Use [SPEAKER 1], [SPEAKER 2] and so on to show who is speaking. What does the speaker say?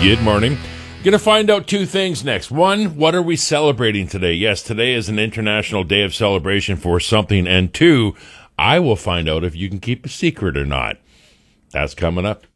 [SPEAKER 1] Good morning. Going to find out two things next. One, what are we celebrating today? Yes, today is an international day of celebration for something. And two, I will find out if you can keep a secret or not. That's coming up.